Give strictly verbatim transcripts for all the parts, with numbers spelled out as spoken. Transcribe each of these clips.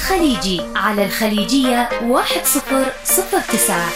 خليجي على الخليجية واحد صفر صفر تسعة.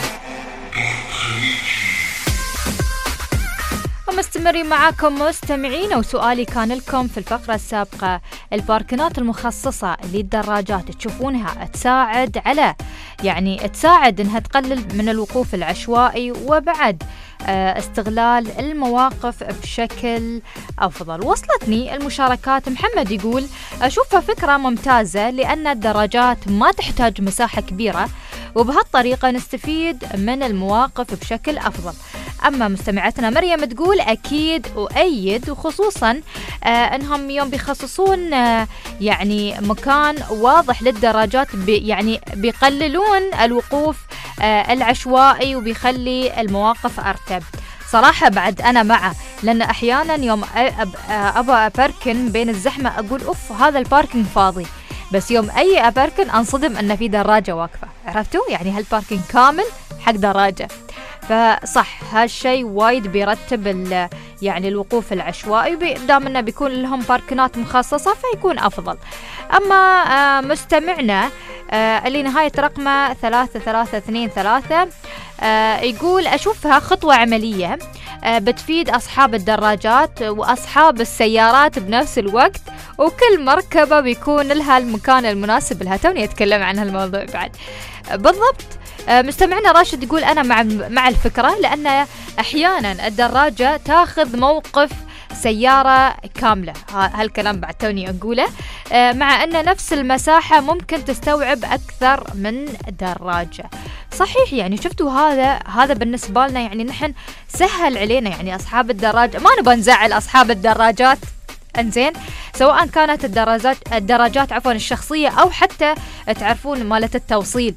ومستمرين معاكم مستمعين، وسؤالي كان لكم في الفقرة السابقة: الباركنات المخصصة للدراجات تشوفونها تساعد على يعني تساعد انها تقلل من الوقوف العشوائي وبعد استغلال المواقف بشكل أفضل؟ وصلتني المشاركات. محمد يقول أشوفها فكرة ممتازة لأن الدراجات ما تحتاج مساحة كبيرة وبهالطريقة نستفيد من المواقف بشكل أفضل. أما مستمعتنا مريم تقول أكيد أؤيد، وخصوصا آه أنهم يوم بيخصصون آه يعني مكان واضح للدراجات بي يعني بيقللون الوقوف آه العشوائي وبيخلي المواقف أرتب. صراحة بعد أنا معه، لأن أحيانا يوم أبى أباركن بين الزحمة أقول أوف هذا الباركنج فاضي، بس يوم أي أباركن أنصدم أن في دراجة واقفة. عرفتوا يعني هالباركنج كامل حق دراجة. فصح هالشيء وايد بيرتب يعني الوقوف العشوائي، دام انه بيكون لهم باركنات مخصصة فيكون افضل. اما آه مستمعنا آه اللي نهاية رقمه ثلاثة ثلاثة اثنين ثلاثة آه يقول اشوفها خطوة عملية آه بتفيد اصحاب الدراجات واصحاب السيارات بنفس الوقت، وكل مركبة بيكون لها المكان المناسب لها. توني اتكلم عن هالموضوع بعد بالضبط. مستمعنا راشد يقول أنا مع مع الفكرة، لأن أحيانا الدراجة تاخذ موقف سيارة كاملة. هالكلام بعد توني أقوله، مع أن نفس المساحة ممكن تستوعب أكثر من دراجة. صحيح يعني شفتوا هذا هذا بالنسبة لنا يعني نحن سهل علينا يعني أصحاب الدراجة، ما نبغى نزعل أصحاب الدراجات انزين، سواء كانت الدراجات الدراجات عفوا الشخصية أو حتى تعرفون مالة التوصيل.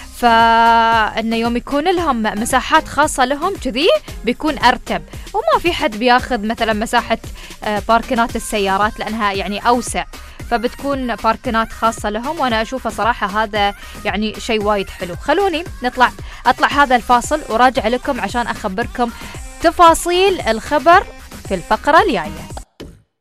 فإنه يوم يكون لهم مساحات خاصة لهم كذي بيكون أرتب، وما في حد بياخذ مثلا مساحة باركنات السيارات لأنها يعني أوسع، فبتكون باركنات خاصة لهم. وأنا أشوفه صراحة هذا يعني شيء وايد حلو. خلوني نطلع أطلع هذا الفاصل وراجع لكم عشان أخبركم تفاصيل الخبر في الفقرة الجاية.